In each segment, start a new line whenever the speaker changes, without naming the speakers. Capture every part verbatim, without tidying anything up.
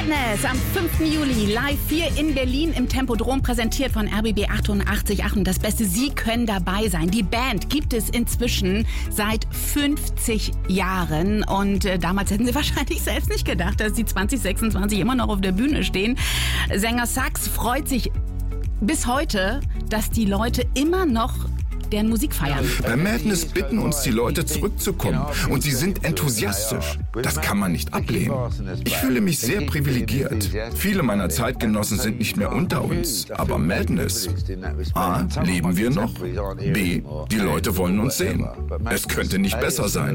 Madness am fünften Juli live hier in Berlin im Tempodrom, präsentiert von R B B achtundachtzig Komma acht. Und das Beste, Sie können dabei sein. Die Band gibt es inzwischen seit fünfzig Jahren. Und äh, damals hätten Sie wahrscheinlich selbst nicht gedacht, dass die zwanzig sechsundzwanzig immer noch auf der Bühne stehen. Sänger Sax freut sich bis heute, dass die Leute immer noch deren Musik feiern.
Bei Madness bitten uns die Leute zurückzukommen und sie sind enthusiastisch. Das kann man nicht ablehnen. Ich fühle mich sehr privilegiert. Viele meiner Zeitgenossen sind nicht mehr unter uns, aber Madness. A, leben wir noch? B, die Leute wollen uns sehen. Es könnte nicht besser sein.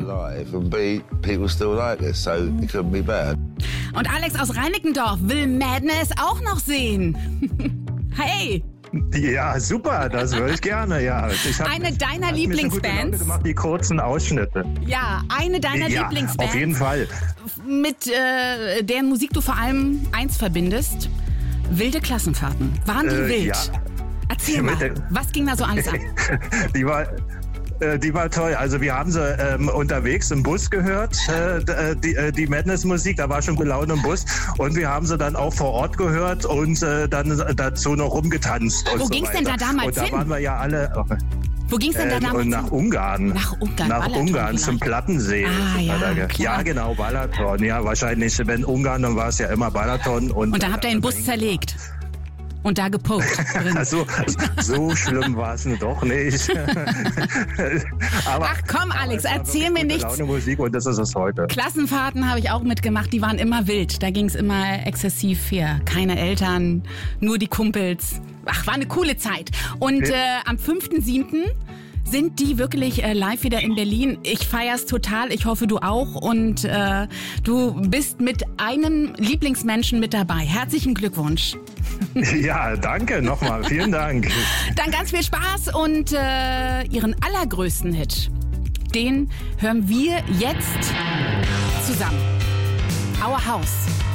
Und Alex aus Reinickendorf will Madness auch noch sehen. Hey!
Ja, super, das würde ich gerne, ja. Ich hab,
eine deiner
hat
Lieblingsbands?
Gemacht, die kurzen Ausschnitte.
Ja, eine deiner
ja,
Lieblingsbands.
Auf jeden Fall.
Mit äh, deren Musik du vor allem eins verbindest. Wilde Klassenfahrten. Waren die
äh,
wild?
Ja.
Erzähl mal, was ging da so alles ab?
Die war... Die war toll. Also wir haben sie ähm, unterwegs im Bus gehört, äh, die, äh, die Madness-Musik, da war schon gute Laune im Bus. Und wir haben sie dann auch vor Ort gehört und äh, dann dazu noch rumgetanzt. Und
Wo
so
ging's
weiter.
denn da damals
und da
hin?
waren wir ja alle...
Wo ging's denn da
äh,
damals
und nach
hin?
Ungarn.
Nach Ungarn,
Nach
Balaton
Ungarn
vielleicht.
zum Plattensee.
Ah, ja, klar.
ja, genau, Balaton. Ja, wahrscheinlich, wenn Ungarn, dann war es ja immer Balaton. Und,
Und da habt ihr den Bus zerlegt. Und da gepokt.
so, so schlimm war es nun doch nicht. Aber,
Ach komm, Alex, erzähl mir nichts.
Laune Musik und das ist es heute.
Klassenfahrten habe ich auch mitgemacht, die waren immer wild. Da ging es immer exzessiv her. Keine Eltern, nur die Kumpels. Ach, war eine coole Zeit. Und äh, am fünften siebten sind die wirklich äh, live wieder in Berlin. Ich feier's total, ich hoffe du auch. Und äh, du bist mit einem Lieblingsmenschen mit dabei. Herzlichen Glückwunsch.
Ja, danke nochmal. Vielen Dank.
Dann ganz viel Spaß und äh, ihren allergrößten Hit, den hören wir jetzt zusammen. Our House.